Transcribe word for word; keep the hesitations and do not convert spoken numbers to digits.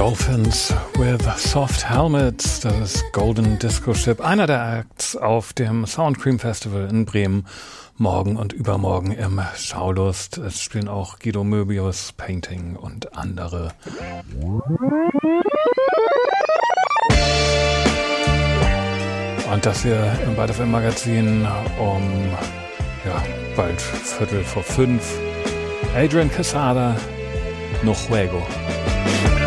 Dolphins with Soft Helmets, das ist Golden Disco Ship, einer der Acts auf dem Sound Cream Festival in Bremen, morgen und übermorgen im Schaulust. Es spielen auch Guido Möbius, Painting und andere. Und das hier im Byte F M Magazin um ja, bald Viertel vor fünf. Adrian Quesada, No Juego.